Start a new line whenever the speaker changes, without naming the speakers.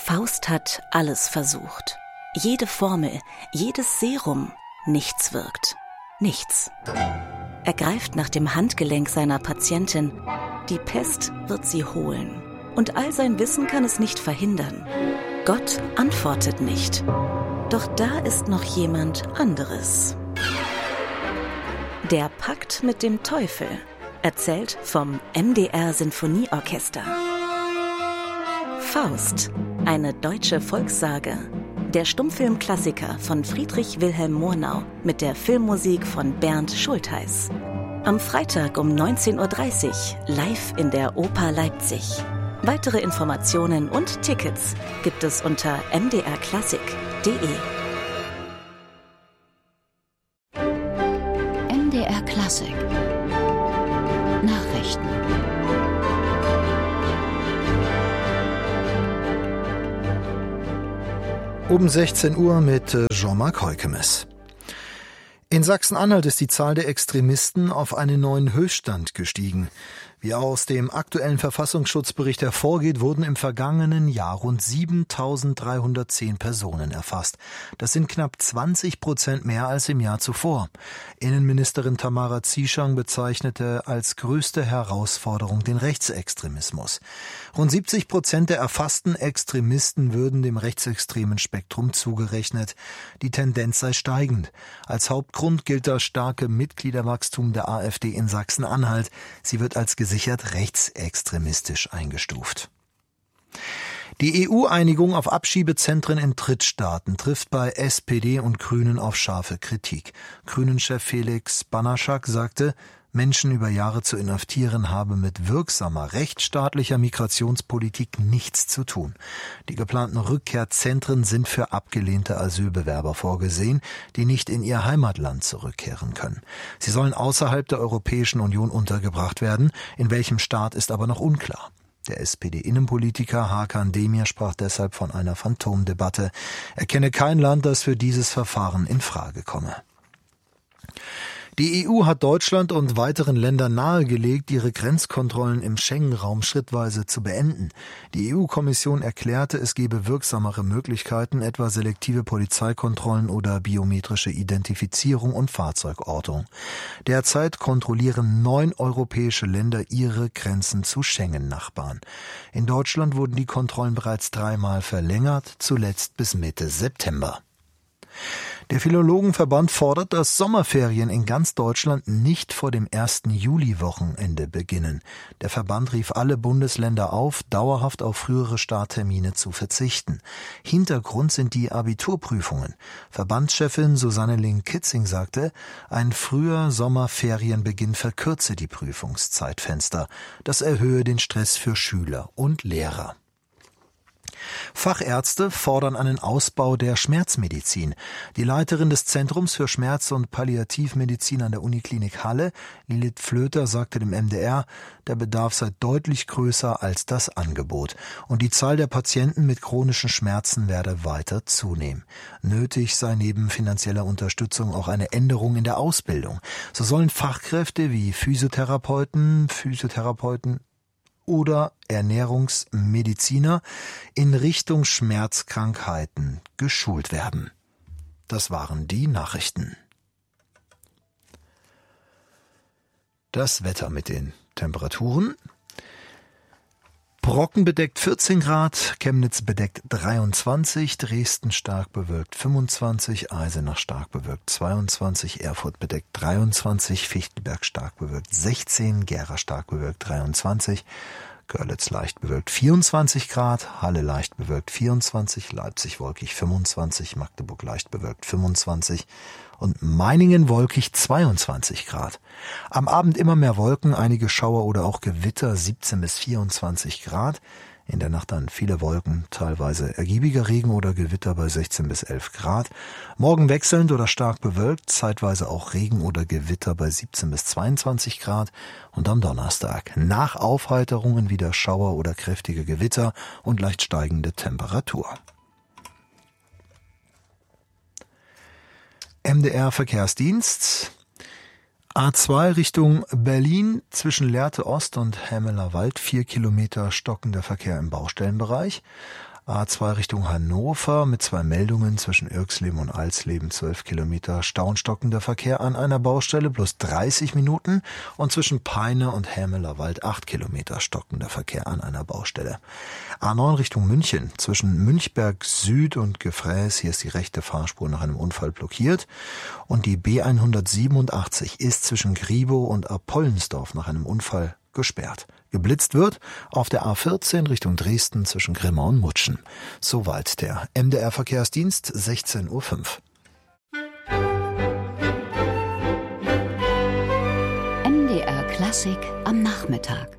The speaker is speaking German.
Faust hat alles versucht. Jede Formel, jedes Serum, nichts wirkt. Nichts. Er greift nach dem Handgelenk seiner Patientin. Die Pest wird sie holen. Und all sein Wissen kann es nicht verhindern. Gott antwortet nicht. Doch da ist noch jemand anderes. Der Pakt mit dem Teufel. Erzählt vom MDR Sinfonieorchester. Faust, eine deutsche Volkssage. Der Stummfilmklassiker von Friedrich Wilhelm Murnau mit der Filmmusik von Bernd Schultheis. Am Freitag um 19:30 Uhr live in der Oper Leipzig. Weitere Informationen und Tickets gibt es unter mdrklassik.de.
MDR Klassik Nachrichten.
Um 16 Uhr mit Jean-Marc Heukemes. In Sachsen-Anhalt ist die Zahl der Extremisten auf einen neuen Höchststand gestiegen. Wie aus dem aktuellen Verfassungsschutzbericht hervorgeht, wurden im vergangenen Jahr rund 7.310 Personen erfasst. Das sind knapp 20% mehr als im Jahr zuvor. Innenministerin Tamara Zieschang bezeichnete als größte Herausforderung den Rechtsextremismus. Rund 70% der erfassten Extremisten würden dem rechtsextremen Spektrum zugerechnet. Die Tendenz sei steigend. Als Hauptgrund gilt das starke Mitgliederwachstum der AfD in Sachsen-Anhalt. Sie wird als gesichert rechtsextremistisch eingestuft. Die EU-Einigung auf Abschiebezentren in Drittstaaten trifft bei SPD und Grünen auf scharfe Kritik. Grünen-Chef Felix Banaschak sagte, Menschen über Jahre zu inhaftieren habe mit wirksamer rechtsstaatlicher Migrationspolitik nichts zu tun. Die geplanten Rückkehrzentren sind für abgelehnte Asylbewerber vorgesehen, die nicht in ihr Heimatland zurückkehren können. Sie sollen außerhalb der Europäischen Union untergebracht werden, in welchem Staat ist aber noch unklar. Der SPD-Innenpolitiker Hakan Demir sprach deshalb von einer Phantomdebatte. Er kenne kein Land, das für dieses Verfahren in Frage komme. Die EU hat Deutschland und weiteren Ländern nahegelegt, ihre Grenzkontrollen im Schengen-Raum schrittweise zu beenden. Die EU-Kommission erklärte, es gebe wirksamere Möglichkeiten, etwa selektive Polizeikontrollen oder biometrische Identifizierung und Fahrzeugortung. Derzeit kontrollieren 9 europäische Länder ihre Grenzen zu Schengen-Nachbarn. In Deutschland wurden die Kontrollen bereits 3-mal verlängert, zuletzt bis Mitte September. Der Philologenverband fordert, dass Sommerferien in ganz Deutschland nicht vor dem 1. Juli-Wochenende beginnen. Der Verband rief alle Bundesländer auf, dauerhaft auf frühere Starttermine zu verzichten. Hintergrund sind die Abiturprüfungen. Verbandschefin Susanne Link-Kitzing sagte, ein früher Sommerferienbeginn verkürze die Prüfungszeitfenster. Das erhöhe den Stress für Schüler und Lehrer. Fachärzte fordern einen Ausbau der Schmerzmedizin. Die Leiterin des Zentrums für Schmerz- und Palliativmedizin an der Uniklinik Halle, Lilith Flöter, sagte dem MDR, der Bedarf sei deutlich größer als das Angebot. Und die Zahl der Patienten mit chronischen Schmerzen werde weiter zunehmen. Nötig sei neben finanzieller Unterstützung auch eine Änderung in der Ausbildung. So sollen Fachkräfte wie Physiotherapeuten oder Ernährungsmediziner in Richtung Schmerzkrankheiten geschult werden. Das waren die Nachrichten. Das Wetter mit den Temperaturen. Brocken bedeckt 14 Grad, Chemnitz bedeckt 23, Dresden stark bewölkt 25, Eisenach stark bewölkt 22, Erfurt bedeckt 23, Fichtenberg stark bewölkt 16, Gera stark bewölkt 23, Görlitz leicht bewölkt 24 Grad, Halle leicht bewölkt 24, Leipzig wolkig 25, Magdeburg leicht bewölkt 25 und Meiningen wolkig 22 Grad. Am Abend immer mehr Wolken, einige Schauer oder auch Gewitter 17 bis 24 Grad. In der Nacht dann viele Wolken, teilweise ergiebiger Regen oder Gewitter bei 16 bis 11 Grad. Morgen wechselnd oder stark bewölkt, zeitweise auch Regen oder Gewitter bei 17 bis 22 Grad. Und am Donnerstag nach Aufheiterungen wieder Schauer oder kräftige Gewitter und leicht steigende Temperatur. MDR Verkehrsdienst. A2 Richtung Berlin zwischen Lehrte Ost und Hämeler Wald 4 Kilometer stockender Verkehr im Baustellenbereich. A2 Richtung Hannover mit 2 Meldungen zwischen Irxleben und Alsleben 12 Kilometer. Stauenstockender Verkehr an einer Baustelle plus 30 Minuten und zwischen Peine und Hämelerwald 8 Kilometer stockender Verkehr an einer Baustelle. A9 Richtung München zwischen Münchberg Süd und Gefräß. Hier ist die rechte Fahrspur nach einem Unfall blockiert. Und die B187 ist zwischen Griebow und Apollensdorf nach einem Unfall gesperrt. Geblitzt wird auf der A14 Richtung Dresden zwischen Grimma und Mutschen. Soweit der MDR-Verkehrsdienst, 16:05 Uhr.
MDR Klassik am Nachmittag.